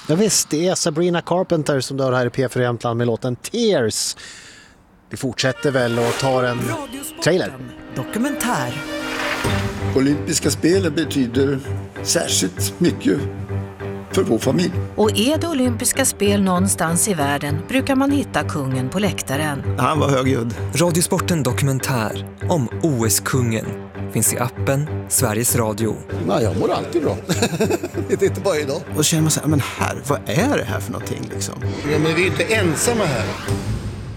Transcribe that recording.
Ja visst, det är Sabrina Carpenter som dör här i P4 Jämtland med låten Tears. Vi fortsätter väl och tar en trailer. Dokumentär. Olympiska spel betyder särskilt mycket för vår familj. Och är det olympiska spel någonstans i världen brukar man hitta kungen på läktaren. Han var högljudd. Radiosporten Dokumentär om OS-kungen finns i appen Sveriges Radio. Nej, jag mår alltid bra. Det är inte bara idag. Och så känner man så här, men vad är det här för någonting liksom? Ja, men vi är inte ensamma här.